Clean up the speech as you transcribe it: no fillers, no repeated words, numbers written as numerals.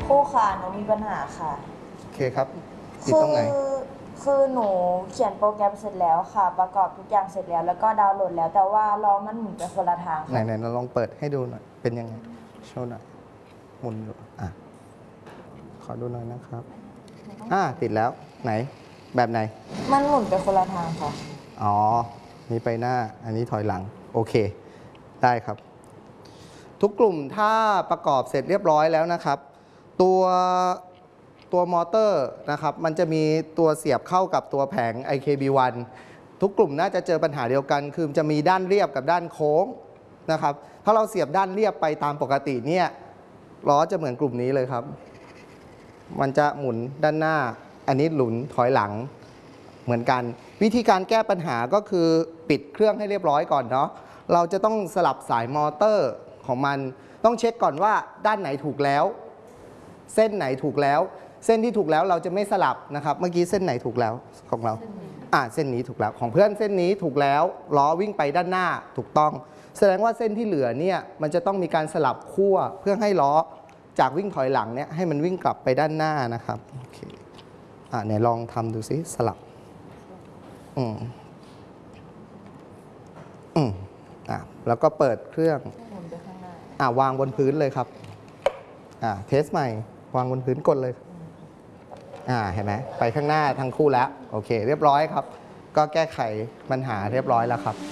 ครูค่ะหนูมีปัญหาค่ะโอเคครับติดตรงไหนคือหนูเขียนโปรแกรมเสร็จแล้วค่ะประกอบทุกอย่างเสร็จแล้วก็ดาวน์โหลดแล้วแต่ว่าล้อมันหมุนไปคนละทางไหนค่ะไหนเราลองเปิดให้ดูหน่อยเป็นยังไงโชว์หน่อยหมุนอยู่ขอดูหน่อยนะครับติดแล้วไหนแบบไหนมันหมุนไปคนละทางค่ะอ๋อนี่ไปหน้าอันนี้ถอยหลังโอเคได้ครับทุกกลุ่มถ้าประกอบเสร็จเรียบร้อยแล้วนะครับตัวมอเตอร์นะครับมันจะมีตัวเสียบเข้ากับตัวแผง IKB1 ทุกกลุ่มน่าจะเจอปัญหาเดียวกันคือจะมีด้านเรียบกับด้านโค้งนะครับถ้าเราเสียบด้านเรียบไปตามปกติเนี่ยล้อจะเหมือนกลุ่มนี้เลยครับมันจะหมุนด้านหน้าอันนี้หมุนถอยหลังเหมือนกันวิธีการแก้ปัญหาก็คือปิดเครื่องให้เรียบร้อยก่อนเนาะเราจะต้องสลับสายมอเตอร์ของมันต้องเช็คก่อนว่าด้านไหนถูกแล้วเส้นไหนถูกแล้วเส้นที่ถูกแล้วเราจะไม่สลับนะครับเมื่อกี้เส้นไหนถูกแล้วของเราเส้นนี้ถูกแล้วของเพื่อนเส้นนี้ถูกแล้วล้อวิ่งไปด้านหน้าถูกต้องแสดงว่าเส้นที่เหลือเนี่ยมันจะต้องมีการสลับขั้วเพื่อให้ล้อจากวิ่งถอยหลังเนี่ยให้มันวิ่งกลับไปด้านหน้านะครับโอเคไหนลองทำดูซิสลับแล้วก็เปิดเครื่องหมุนไปข้างหน้าวางบนพื้นเลยครับเทสใหม่วางบนพื้นกดเลยเห็นไหมไปข้างหน้าทั้งคู่แล้วโอเคเรียบร้อยครับก็แก้ไขปัญหาเรียบร้อยแล้วครับ